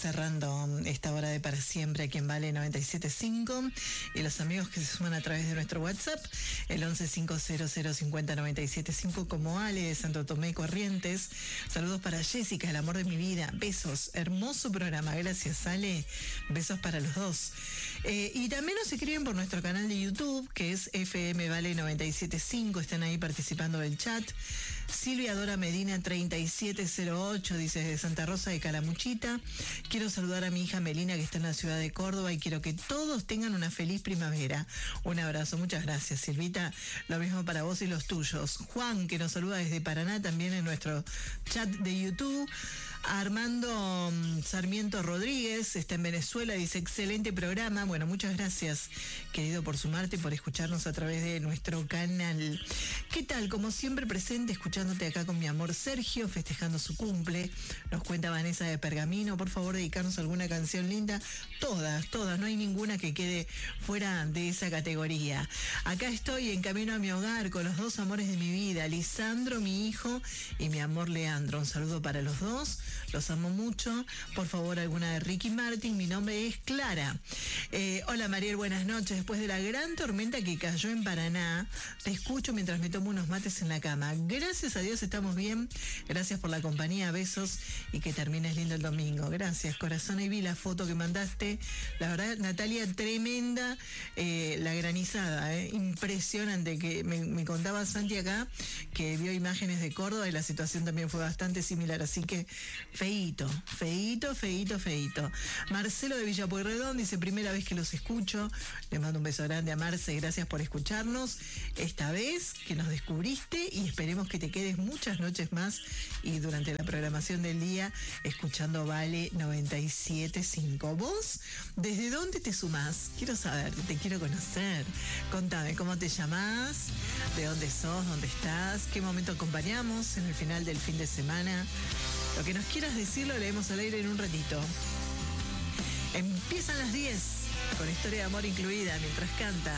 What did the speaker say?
cerrando esta hora de Para Siempre aquí en Vale 97.5 y los amigos que se suman a través de nuestro WhatsApp, el 1150050975 como Ale de Santo Tomé Corrientes. Saludos para Jessica, el amor de mi vida. Besos, hermoso programa, gracias Ale. Besos para los dos. Y también nos escriben por nuestro canal de YouTube, que es FM Vale 97.5. Están ahí participando del chat. Silvia Dora Medina 3708 dice de Santa Rosa de Calamuchita. Quiero saludar a mi hija Melina, que está en la ciudad de Córdoba, y quiero que todos tengan una feliz primavera. Un abrazo, muchas gracias Silvita, lo mismo para vos y los tuyos. Juan, que nos saluda desde Paraná, también en nuestro chat de YouTube. Armando Sarmiento Rodríguez está en Venezuela, dice excelente programa. Bueno, muchas gracias querido por sumarte y por escucharnos a través de nuestro canal. ¿Qué tal? Como siempre presente, escuchándote acá con mi amor Sergio, festejando su cumple. Nos cuenta Vanessa de Pergamino, por favor dedicarnos alguna canción linda. Todas, no hay ninguna que quede fuera de esa categoría. Acá estoy en camino a mi hogar con los dos amores de mi vida, Lisandro, mi hijo, y mi amor Leandro. Un saludo para los dos, los amo mucho. Por favor, alguna de Ricky Martin. Mi nombre es Clara. Hola Mariel, buenas noches. Después de la gran tormenta que cayó en Paraná, te escucho mientras me tomo unos mates en la cama. Gracias a Dios estamos bien. Gracias por la compañía, besos y que termines lindo el domingo. Gracias, corazón. Ahí vi la foto que mandaste. La verdad, Natalia, tremenda la granizada, impresionante. Que me contaba Santi acá que vio imágenes de Córdoba y la situación también fue bastante similar. Así que feíto. Marcelo de Villa Pueyrredón dice, primera vez que los escucho. Le mando un beso grande a Marce, gracias por escucharnos esta vez que nos descubriste y esperemos que te quedes muchas noches más y durante la programación del día escuchando Vale 97.5. ¿Vos desde dónde te sumás? Quiero saber, te quiero conocer. Contame cómo te llamás, de dónde sos, dónde estás, qué momento acompañamos en el final del fin de semana. Lo que nos quieras decir lo leemos al aire en un ratito. Empiezan las 10 con historia de amor incluida mientras canta